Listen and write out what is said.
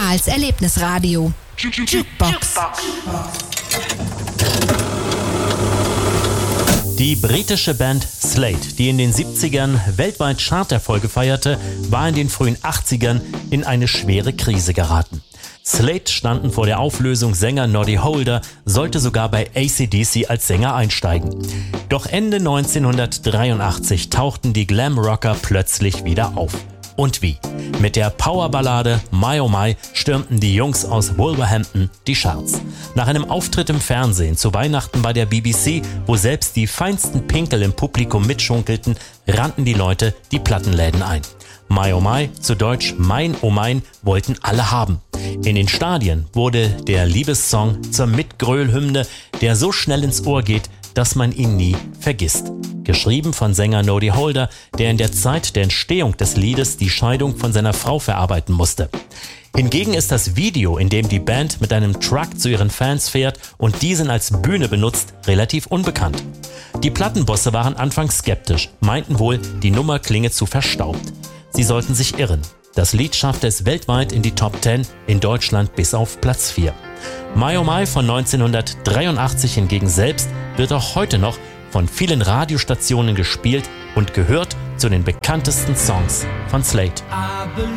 Kanals Erlebnisradio. Jukebox. Die britische Band Slade, die in den 70ern weltweit Charterfolge feierte, war in den frühen 80ern in eine schwere Krise geraten. Slade standen vor der Auflösung, Sänger Noddy Holder sollte sogar bei AC/DC als Sänger einsteigen. Doch Ende 1983 tauchten die Glamrocker plötzlich wieder auf. Und wie? Mit der Powerballade My Oh My stürmten die Jungs aus Wolverhampton die Charts. Nach einem Auftritt im Fernsehen zu Weihnachten bei der BBC, wo selbst die feinsten Pinkel im Publikum mitschunkelten, rannten die Leute die Plattenläden ein. My Oh My, zu Deutsch Mein Oh Mein, wollten alle haben. In den Stadien wurde der Liebessong zur Mitgröl-Hymne, der so schnell ins Ohr geht, dass man ihn nie vergisst. Geschrieben von Sänger Noddy Holder, der in der Zeit der Entstehung des Liedes die Scheidung von seiner Frau verarbeiten musste. Hingegen ist das Video, in dem die Band mit einem Truck zu ihren Fans fährt und diesen als Bühne benutzt, relativ unbekannt. Die Plattenbosse waren anfangs skeptisch, meinten wohl, die Nummer klinge zu verstaubt. Sie sollten sich irren. Das Lied schaffte es weltweit in die Top 10, in Deutschland bis auf Platz 4. My Oh My von 1983 hingegen selbst wird auch heute noch von vielen Radiostationen gespielt und gehört zu den bekanntesten Songs von Slade.